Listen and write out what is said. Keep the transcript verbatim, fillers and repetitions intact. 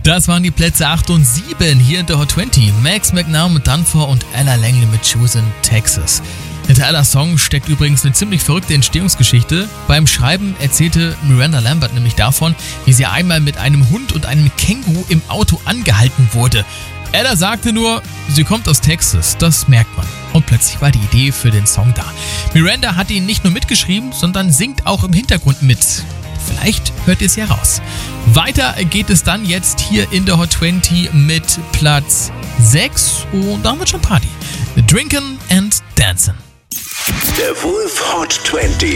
Das waren die Plätze acht und sieben hier in der Hot zwanzig. Max McNown mit Dunfor und Ella Langley mit Choosing Texas. Hinter Ellas Song steckt übrigens eine ziemlich verrückte Entstehungsgeschichte. Beim Schreiben erzählte Miranda Lambert nämlich davon, wie sie einmal mit einem Hund und einem Känguru im Auto angehalten wurde. Ella sagte nur, sie kommt aus Texas, das merkt man. Und plötzlich war die Idee für den Song da. Miranda hat ihn nicht nur mitgeschrieben, sondern singt auch im Hintergrund mit. Vielleicht hört ihr es ja raus. Weiter geht es dann jetzt hier in der Hot zwanzig mit Platz sechs und da haben wir schon Party. Drinkin' and Dancin'. Der Wolf Hot zwanzig.